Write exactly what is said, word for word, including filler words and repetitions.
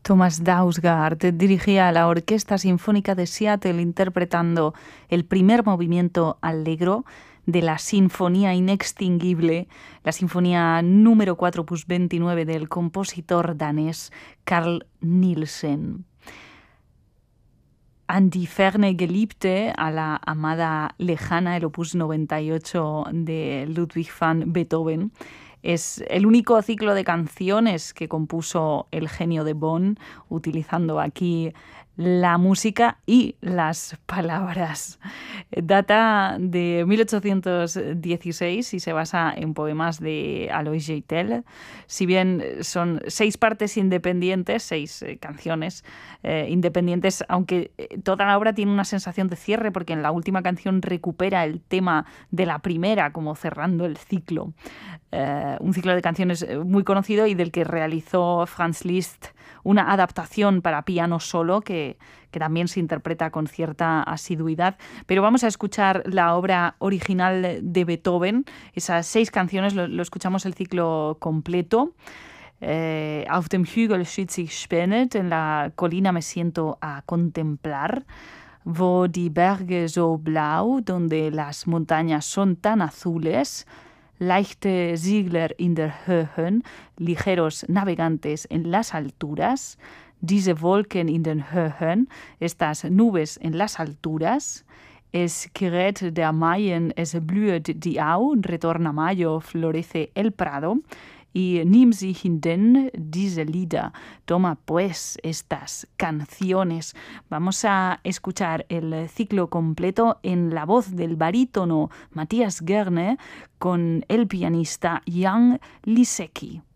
Thomas Dausgaard dirigía la Orquesta Sinfónica de Seattle interpretando el primer movimiento allegro de la Sinfonía Inextinguible, la Sinfonía número cuatro opus veintinueve del compositor danés Carl Nielsen. An die ferne Geliebte, a la amada lejana, el opus noventa y ocho de Ludwig van Beethoven. Es el único ciclo de canciones que compuso el genio de Bonn, utilizando aquí la música y las palabras. Data de mil ochocientos dieciséis y se basa en poemas de Alois Geitel. Si bien son seis partes independientes, seis eh, canciones eh, independientes, aunque toda la obra tiene una sensación de cierre porque en la última canción recupera el tema de la primera, como cerrando el ciclo. Eh, un ciclo de canciones muy conocido y del que realizó Franz Liszt una adaptación para piano solo que, que también se interpreta con cierta asiduidad. Pero vamos a escuchar la obra original de Beethoven, esas seis canciones, lo, lo escuchamos el ciclo completo. Eh, Auf dem Hügel sitz ich spännet, en la colina me siento a contemplar. Wo die Berge so blau, donde las montañas son tan azules. Leichte Segler in der Höhen, ligeros navegantes en las alturas. Diese Wolken in den Höhen, estas nubes en las alturas. Es gerät der Maien, es blüht die Au, retorna mayo, florece el prado. Y nimm sie hinden, diese Lieder, toma pues estas canciones. Vamos a escuchar el ciclo completo en la voz del barítono Matthias Gerne con el pianista Jan Lisecki.